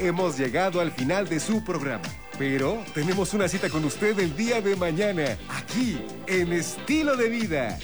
hemos llegado al final de su programa. Pero tenemos una cita con usted el día de mañana, aquí, en Estilo de Vida.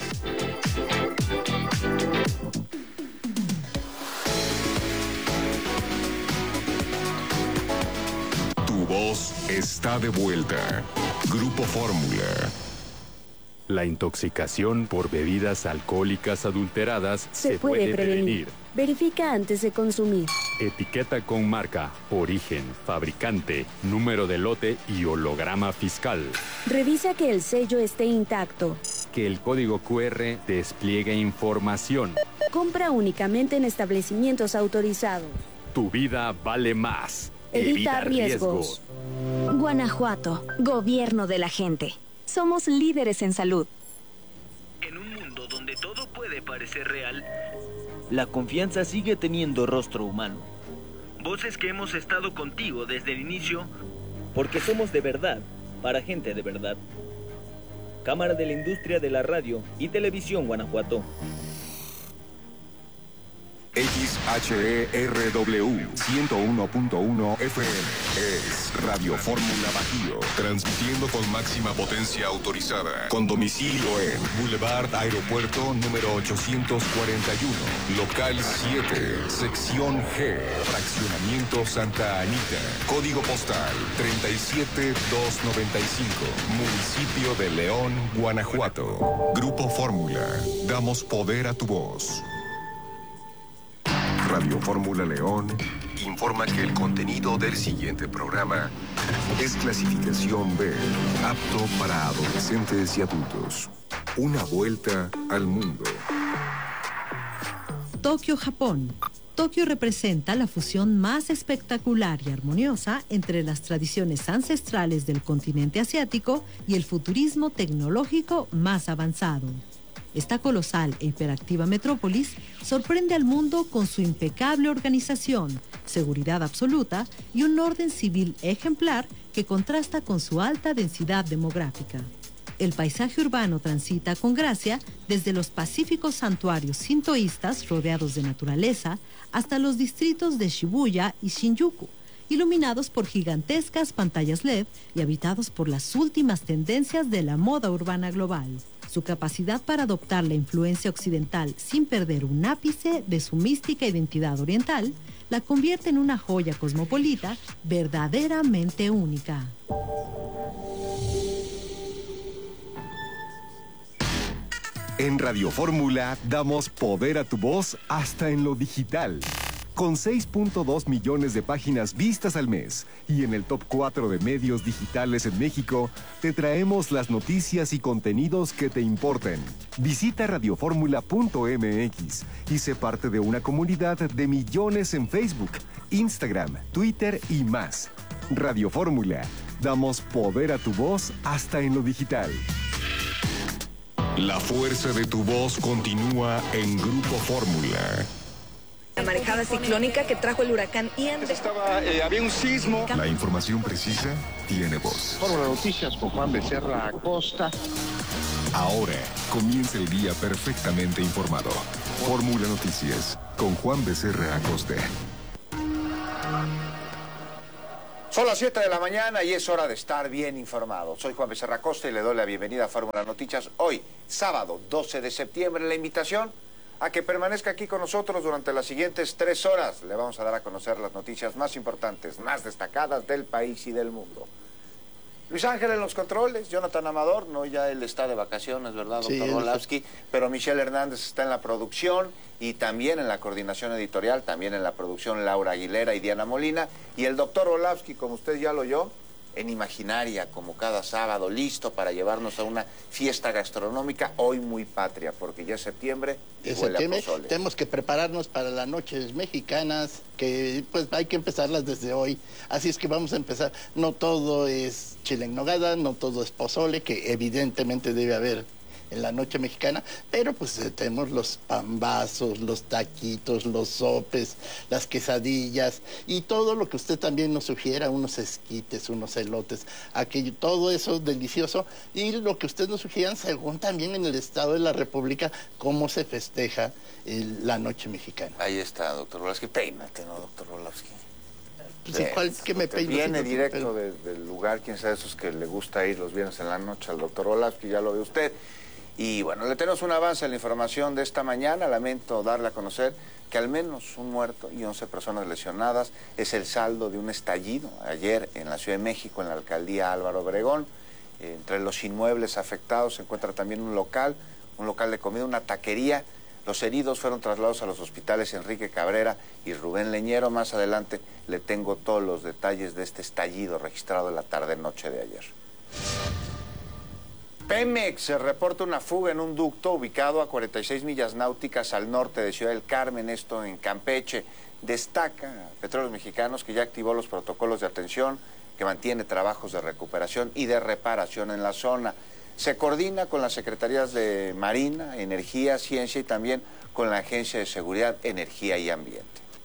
Tu voz está de vuelta. Grupo Fórmula. La intoxicación por bebidas alcohólicas adulteradas se puede prevenir. Verifica antes de consumir. Etiqueta con marca, origen, fabricante, número de lote y holograma fiscal. Revisa que el sello esté intacto. Que el código QR despliegue información. Compra únicamente en establecimientos autorizados. Tu vida vale más. Evita riesgos. Guanajuato, gobierno de la gente. Somos líderes en salud. En un mundo donde todo puede parecer real, la confianza sigue teniendo rostro humano. Voces que hemos estado contigo desde el inicio, porque somos de verdad, para gente de verdad. Cámara de la Industria de la Radio y Televisión Guanajuato. XHERW 101.1 FM es Radio Fórmula Bajío, transmitiendo con máxima potencia autorizada, con domicilio en Boulevard Aeropuerto número 841, local 7, sección G, fraccionamiento Santa Anita, código postal 37295, municipio de León, Guanajuato. Grupo Fórmula, damos poder a tu voz. Radio Fórmula León informa que el contenido del siguiente programa es clasificación B, apto para adolescentes y adultos. Una vuelta al mundo. Tokio, Japón. Tokio representa la fusión más espectacular y armoniosa entre las tradiciones ancestrales del continente asiático y el futurismo tecnológico más avanzado. Esta colosal e hiperactiva metrópolis sorprende al mundo con su impecable organización, seguridad absoluta y un orden civil ejemplar que contrasta con su alta densidad demográfica. El paisaje urbano transita con gracia desde los pacíficos santuarios sintoístas rodeados de naturaleza hasta los distritos de Shibuya y Shinjuku, iluminados por gigantescas pantallas LED y habitados por las últimas tendencias de la moda urbana global. Su capacidad para adoptar la influencia occidental sin perder un ápice de su mística identidad oriental la convierte en una joya cosmopolita verdaderamente única. En Radio Fórmula damos poder a tu voz hasta en lo digital. Con 6.2 millones de páginas vistas al mes y en el top 4 de medios digitales en México, te traemos las noticias y contenidos que te importan. Visita radioformula.mx y sé parte de una comunidad de millones en Facebook, Instagram, Twitter y más. Radio Fórmula, damos poder a tu voz hasta en lo digital. La fuerza de tu voz continúa en Grupo Fórmula. La marejada ciclónica que trajo el huracán Ian. Había un sismo. La información precisa tiene voz. Fórmula Noticias con Juan Becerra Acosta. Ahora comienza el día perfectamente informado. Fórmula Noticias con Juan Becerra Acosta. Son las 7 de la mañana y es hora de estar bien informado. Soy Juan Becerra Acosta y le doy la bienvenida a Fórmula Noticias. Hoy, sábado 12 de septiembre, la invitación a que permanezca aquí con nosotros durante las siguientes 3 horas. Le vamos a dar a conocer las noticias más importantes, más destacadas del país y del mundo. Luis Ángel en los controles, Jonathan Amador, no, ya él está de vacaciones, ¿verdad, doctor Sí, Orlovsky? Pero Michelle Hernández está en la producción y también en la coordinación editorial, también en la producción Laura Aguilera y Diana Molina. Y el doctor Orlovsky, como usted ya lo oyó, en Imaginaria, como cada sábado, listo para llevarnos a una fiesta gastronómica, hoy muy patria, porque ya es septiembre y huele a pozole. Tenemos que prepararnos para las noches mexicanas, que pues hay que empezarlas desde hoy. Así es que vamos a empezar. No todo es chile en nogada, no todo es pozole, que evidentemente debe haber en la noche mexicana, pero pues tenemos los pambazos, los taquitos, los sopes, las quesadillas y todo lo que usted también nos sugiera, unos esquites, unos elotes, aquello, todo eso delicioso, y lo que usted nos sugieran según también en el estado de la República cómo se festeja la noche mexicana. Ahí está, doctor Orlovsky. Peínate, ¿no, doctor Orlovsky? pues igual que me peino. Viene directo del lugar, quién sabe esos que le gusta ir los viernes en la noche al doctor Volavsky, ya lo ve usted. Y bueno, le tenemos un avance en la información de esta mañana. Lamento darle a conocer que al menos un muerto y 11 personas lesionadas es el saldo de un estallido ayer en la Ciudad de México, en la alcaldía Álvaro Obregón. Entre los inmuebles afectados se encuentra también un local de comida, una taquería. Los heridos fueron trasladados a los hospitales Enrique Cabrera y Rubén Leñero. Más adelante le tengo todos los detalles de este estallido registrado en la tarde-noche de ayer. Pemex se reporta una fuga en un ducto ubicado a 46 millas náuticas al norte de Ciudad del Carmen, esto en Campeche. Destaca Petróleos Mexicanos que ya activó los protocolos de atención, que mantiene trabajos de recuperación y de reparación en la zona. Se coordina con las Secretarías de Marina, Energía, Ciencia y también con la Agencia de Seguridad, Energía y Ambiente.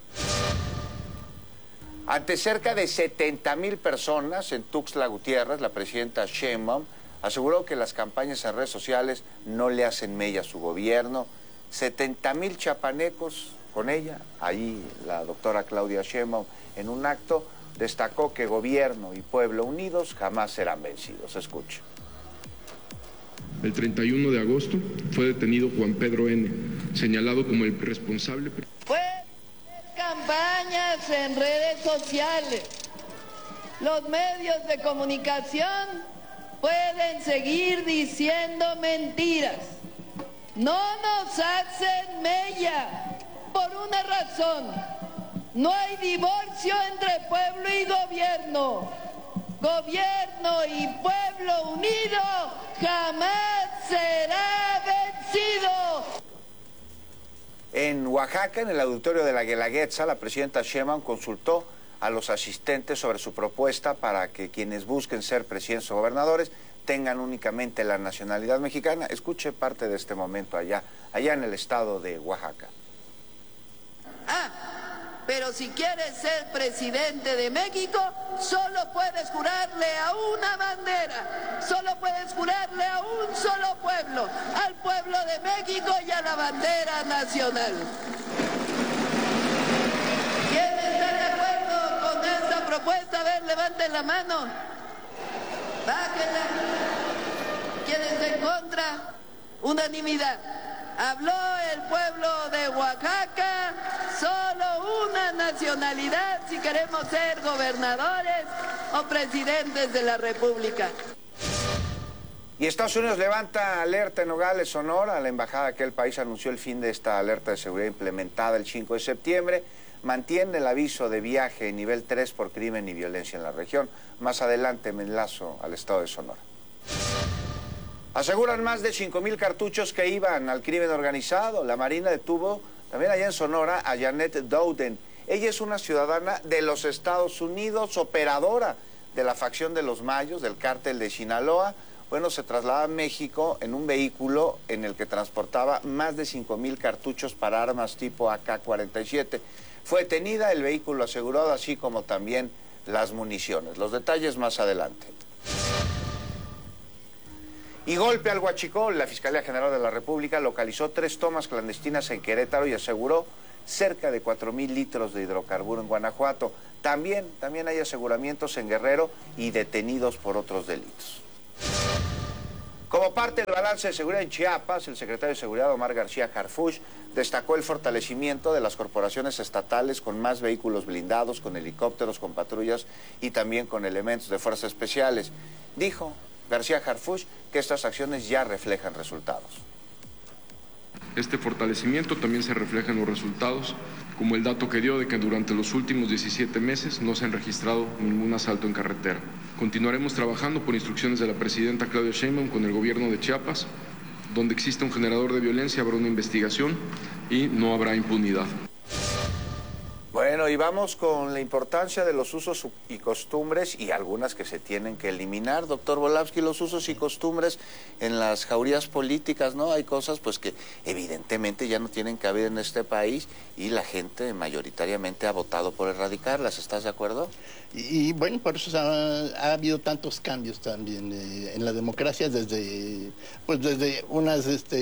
Ante cerca de 70,000 personas en Tuxtla Gutiérrez, la presidenta Sheinbaum aseguró que las campañas en redes sociales no le hacen mella a su gobierno. 70,000 chapanecos con ella. Ahí la doctora Claudia Sheinbaum, en un acto, destacó que gobierno y pueblo unidos jamás serán vencidos. Escuche. El 31 de agosto fue detenido Juan Pedro N., señalado como el responsable. Pueden hacer campañas en redes sociales. Los medios de comunicación pueden seguir diciendo mentiras. No nos hacen mella por una razón. No hay divorcio entre pueblo y gobierno. Gobierno y pueblo unido jamás será vencido. En Oaxaca, en el auditorio de la Guelaguetza, la presidenta Sheinbaum consultó a los asistentes sobre su propuesta para que quienes busquen ser presidentes o gobernadores tengan únicamente la nacionalidad mexicana. Escuche parte de este momento allá en el estado de Oaxaca. Pero si quieres ser presidente de México, solo puedes jurarle a una bandera, solo puedes jurarle a un solo pueblo, al pueblo de México y a la bandera nacional. ¿Quién está de acuerdo con esta propuesta? A ver, levanten la mano. Bájenla. ¿Quién está en contra? Unanimidad. Habló el pueblo de Oaxaca, solo una nacionalidad si queremos ser gobernadores o presidentes de la República. Y Estados Unidos levanta alerta en Nogales, Sonora. La embajada de aquel país anunció el fin de esta alerta de seguridad implementada el 5 de septiembre. Mantiene el aviso de viaje en nivel 3 por crimen y violencia en la región. Más adelante me enlazo al estado de Sonora. Aseguran más de 5,000 cartuchos que iban al crimen organizado. La Marina detuvo también allá en Sonora a Janet Dowden. Ella es una ciudadana de los Estados Unidos, operadora de la facción de los Mayos, del cártel de Sinaloa. Bueno, se traslada a México en un vehículo en el que transportaba más de 5,000 cartuchos para armas tipo AK-47. Fue detenida, el vehículo asegurado, así como también las municiones. Los detalles más adelante. Y golpe al huachicol. La Fiscalía General de la República localizó 3 tomas clandestinas en Querétaro y aseguró cerca de 4,000 litros de hidrocarburo en Guanajuato. También hay aseguramientos en Guerrero y detenidos por otros delitos. Como parte del balance de seguridad en Chiapas, el secretario de Seguridad, Omar García Harfuch, destacó el fortalecimiento de las corporaciones estatales con más vehículos blindados, con helicópteros, con patrullas y también con elementos de fuerzas especiales. Dijo García Harfuch que estas acciones ya reflejan resultados. Este fortalecimiento también se refleja en los resultados, como el dato que dio de que durante los últimos 17 meses no se han registrado ningún asalto en carretera. Continuaremos trabajando por instrucciones de la presidenta Claudia Sheinbaum con el gobierno de Chiapas. Donde existe un generador de violencia habrá una investigación y no habrá impunidad. Bueno, y vamos con la importancia de los usos y costumbres y algunas que se tienen que eliminar. Doctor Volavsky, los usos y costumbres en las jaurías políticas, ¿no? Hay cosas pues que evidentemente ya no tienen cabida en este país y la gente mayoritariamente ha votado por erradicarlas. ¿Estás de acuerdo? Y bueno, por eso ha habido tantos cambios también en la democracia desde unas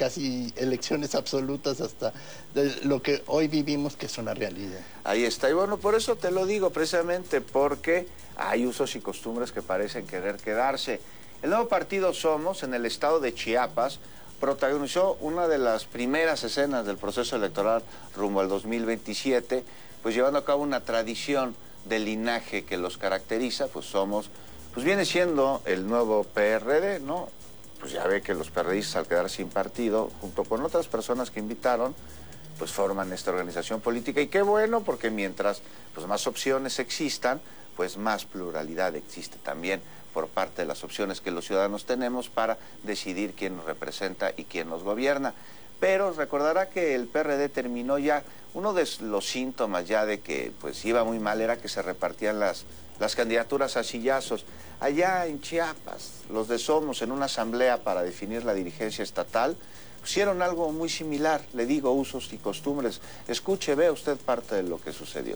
casi elecciones absolutas hasta de lo que hoy vivimos, que es una realidad. Ahí está, y bueno, por eso te lo digo, precisamente porque hay usos y costumbres que parecen querer quedarse. El nuevo partido Somos, en el estado de Chiapas, protagonizó una de las primeras escenas del proceso electoral rumbo al 2027, pues llevando a cabo una tradición del linaje que los caracteriza. Pues Somos, pues viene siendo el nuevo PRD, ¿no? Pues ya ve que los PRDistas, al quedar sin partido, junto con otras personas que invitaron, pues forman esta organización política. Y qué bueno, porque mientras pues más opciones existan, pues más pluralidad existe también por parte de las opciones que los ciudadanos tenemos para decidir quién nos representa y quién nos gobierna. Pero recordará que el PRD terminó ya, uno de los síntomas ya de que pues iba muy mal era que se repartían las candidaturas a sillazos. Allá en Chiapas, los de Somos, en una asamblea para definir la dirigencia estatal, hicieron algo muy similar, le digo, usos y costumbres. Escuche, vea usted parte de lo que sucedió.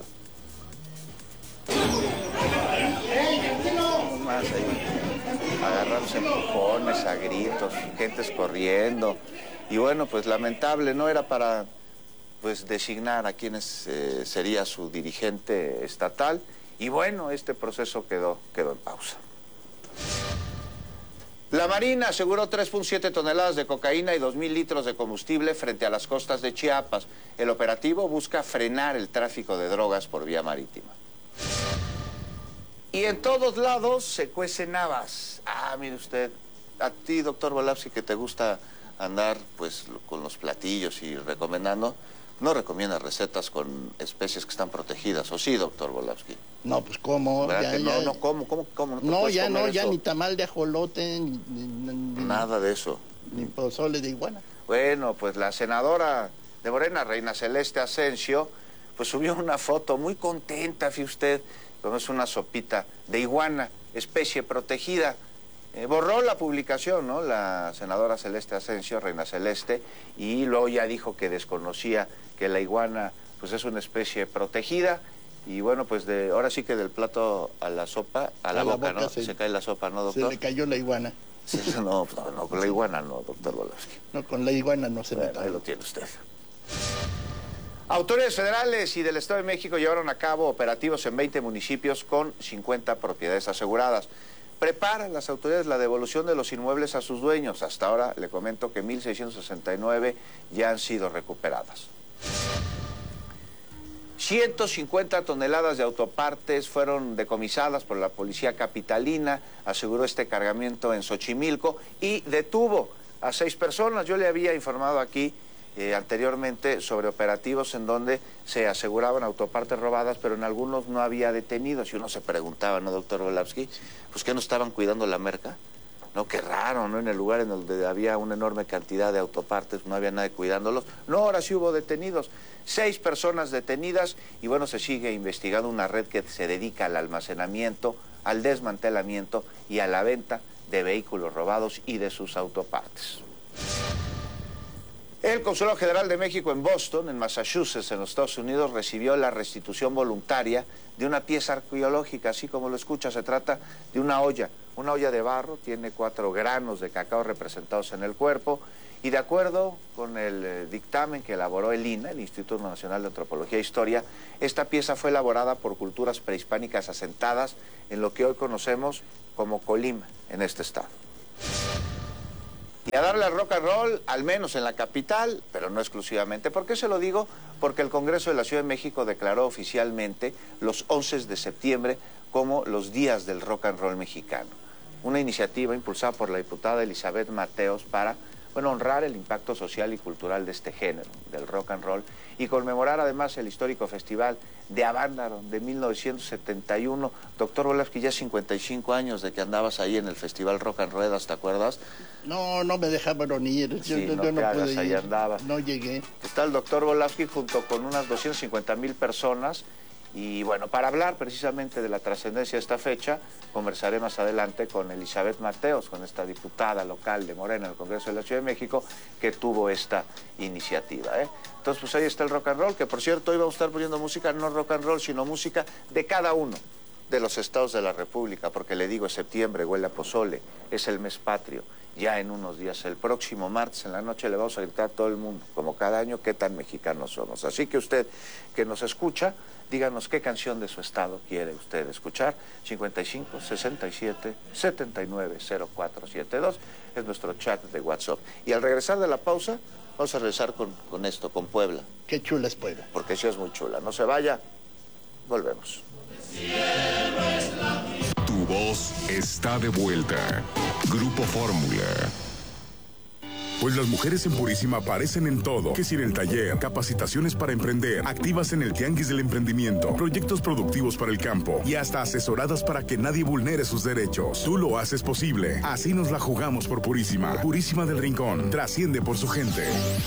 Más ahí, agarrándose empujones, a gritos, gentes corriendo. Y bueno, pues lamentable, no era para pues designar a quienes sería su dirigente estatal. Y bueno, este proceso quedó en pausa. La Marina aseguró 3.7 toneladas de cocaína y 2.000 litros de combustible frente a las costas de Chiapas. El operativo busca frenar el tráfico de drogas por vía marítima. Y en todos lados se cuecen habas. Ah, mire usted, a ti, doctor Volapsky, que te gusta andar pues con los platillos y recomendando, no recomienda recetas con especies que están protegidas, ¿o sí, doctor Volapsky? No, pues ¿cómo? ¿Verdad que no? ¿Cómo? No, ya no, ya ni tamal de ajolote, nada de eso. Ni pozole de iguana. Bueno, pues la senadora de Morena, Reina Celeste Asensio, pues subió una foto muy contenta, fíjese usted, como es una sopita de iguana, especie protegida. Borró la publicación, ¿no? La senadora Celeste Asensio, Reina Celeste, y luego ya dijo que desconocía que la iguana pues es una especie protegida. Y bueno, pues ahora sí que del plato a la sopa, a la boca, ¿no? Se cae la sopa, ¿no, doctor? Se le cayó la iguana. Sí, no, con la iguana no, doctor Volapsky. No, con la iguana no se mete. Ahí lo tiene usted. Autoridades federales y del Estado de México llevaron a cabo operativos en 20 municipios con 50 propiedades aseguradas. Preparan las autoridades la devolución de los inmuebles a sus dueños. Hasta ahora le comento que 1.669 ya han sido recuperadas. 150 toneladas de autopartes fueron decomisadas por la policía capitalina, aseguró este cargamento en Xochimilco y detuvo a 6 personas. Yo le había informado aquí anteriormente sobre operativos en donde se aseguraban autopartes robadas, pero en algunos no había detenidos. Y uno se preguntaba, ¿no, doctor Volapsky? Pues ¿qué no estaban cuidando la merca? No, qué raro, ¿no? En el lugar en donde había una enorme cantidad de autopartes, no había nadie cuidándolos. No, ahora sí hubo detenidos. 6 personas detenidas y bueno, se sigue investigando una red que se dedica al almacenamiento, al desmantelamiento y a la venta de vehículos robados y de sus autopartes. El Consulado General de México en Boston, en Massachusetts, en los Estados Unidos, recibió la restitución voluntaria de una pieza arqueológica, así como lo escucha. Se trata de una olla de barro, tiene 4 granos de cacao representados en el cuerpo, y de acuerdo con el dictamen que elaboró el INAH, el Instituto Nacional de Antropología e Historia, esta pieza fue elaborada por culturas prehispánicas asentadas en lo que hoy conocemos como Colima, en este estado. Y a darle al rock and roll, al menos en la capital, pero no exclusivamente. ¿Por qué se lo digo? Porque el Congreso de la Ciudad de México declaró oficialmente los 11 de septiembre como los días del rock and roll mexicano. Una iniciativa impulsada por la diputada Elizabeth Mateos para, honrar el impacto social y cultural de este género, del rock and roll, y conmemorar además el histórico festival de Avándaro de 1971. Doctor Volapsky, ya 55 años de que andabas ahí en el festival Rock and Roll, ¿te acuerdas? No me dejaban ir. Sí, yo no pude ir. Ahí andabas. No llegué. Está el doctor Volapsky junto con unas 250,000 personas. Y bueno, para hablar precisamente de la trascendencia de esta fecha, conversaré más adelante con Elizabeth Mateos, con esta diputada local de Morena en el Congreso de la Ciudad de México, que tuvo esta iniciativa. Entonces, pues ahí está el rock and roll, que por cierto, hoy vamos a estar poniendo música, no rock and roll, sino música de cada uno de los estados de la República, porque le digo, septiembre huele a pozole, es el mes patrio, ya en unos días. El próximo martes en la noche le vamos a gritar a todo el mundo, como cada año, qué tan mexicanos somos. Así que usted que nos escucha, díganos qué canción de su estado quiere usted escuchar. 55 67 79 0472 es nuestro chat de WhatsApp. Y al regresar de la pausa, vamos a regresar con esto, con Puebla. Qué chula es Puebla. Porque sí es muy chula. No se vaya, volvemos. Tu voz está de vuelta. Grupo Fórmula. Pues las mujeres en Purísima aparecen en todo, que si en el taller, capacitaciones para emprender, activas en el tianguis del emprendimiento, proyectos productivos para el campo y hasta asesoradas para que nadie vulnere sus derechos. Tú lo haces posible. Así nos la jugamos por Purísima. Purísima del Rincón. Trasciende por su gente.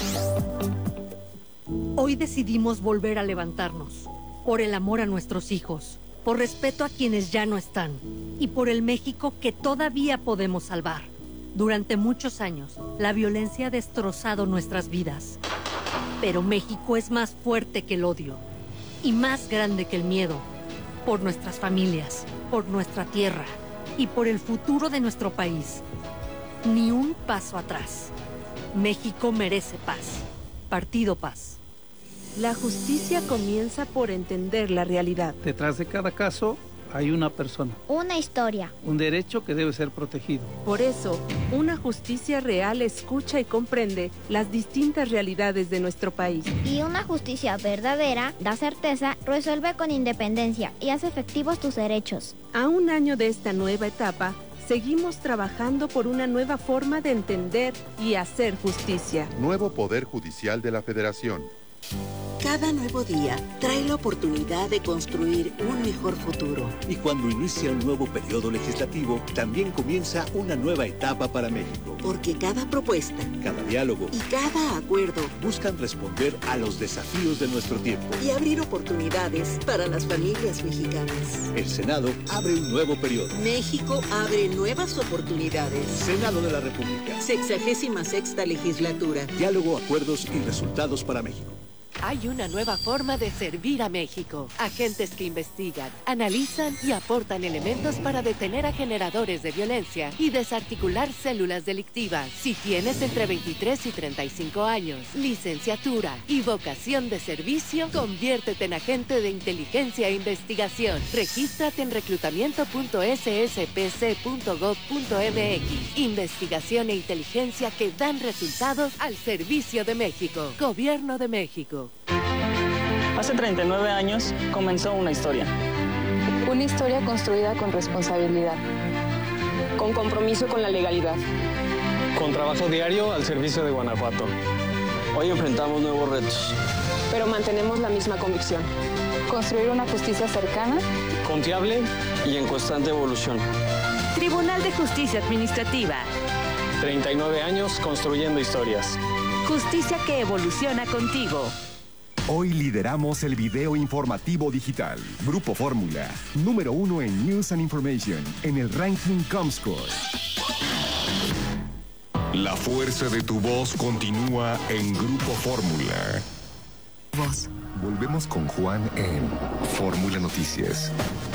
Hoy decidimos volver a levantarnos. Por el amor a nuestros hijos. Por respeto a quienes ya no están. Y por el México que todavía podemos salvar. Durante muchos años, la violencia ha destrozado nuestras vidas. Pero México es más fuerte que el odio y más grande que el miedo. Por nuestras familias, por nuestra tierra y por el futuro de nuestro país. Ni un paso atrás. México merece paz. Partido Paz. La justicia comienza por entender la realidad. Detrás de cada caso hay una persona. Una historia. Un derecho que debe ser protegido. Por eso, una justicia real escucha y comprende las distintas realidades de nuestro país. Y una justicia verdadera da certeza, resuelve con independencia y hace efectivos tus derechos. A un año de esta nueva etapa, seguimos trabajando por una nueva forma de entender y hacer justicia. Nuevo Poder Judicial de la Federación. Cada nuevo día trae la oportunidad de construir un mejor futuro. Y cuando inicia un nuevo periodo legislativo, también comienza una nueva etapa para México. Porque cada propuesta, cada diálogo y cada acuerdo buscan responder a los desafíos de nuestro tiempo. Y abrir oportunidades para las familias mexicanas. El Senado abre un nuevo periodo. México abre nuevas oportunidades. Senado de la República. 66ª legislatura. Diálogo, acuerdos y resultados para México. Hay una nueva forma de servir a México. Agentes que investigan, analizan y aportan elementos para detener a generadores de violencia y desarticular células delictivas. Si tienes entre 23 y 35 años, licenciatura y vocación de servicio, conviértete en agente de inteligencia e investigación. Regístrate en reclutamiento.sspc.gov.mx. Investigación e inteligencia que dan resultados al servicio de México. Gobierno de México. Hace 39 años comenzó una historia. Una historia construida con responsabilidad. Con compromiso con la legalidad. Con trabajo diario al servicio de Guanajuato. Hoy enfrentamos nuevos retos. Pero mantenemos la misma convicción. Construir una justicia cercana, confiable y en constante evolución. Tribunal de Justicia Administrativa. 39 años construyendo historias. Justicia que evoluciona contigo. Hoy lideramos el video informativo digital. Grupo Fórmula, número 1 en News and Information, en el ranking Comscore. La fuerza de tu voz continúa en Grupo Fórmula. Volvemos con Juan en Fórmula Noticias.